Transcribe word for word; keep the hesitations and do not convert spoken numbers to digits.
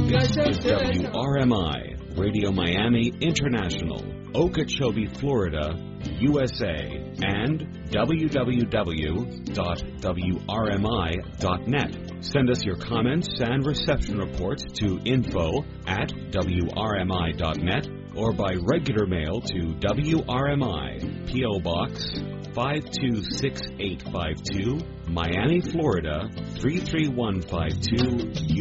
This is W R M I, Radio Miami International, Okeechobee, Florida, U S A, and w w w dot w r m i dot net. Send us your comments and reception reports to info at w r m i dot net or by regular mail to W R M I, P O. Box five two six eight five two, Miami, Florida three three one five two.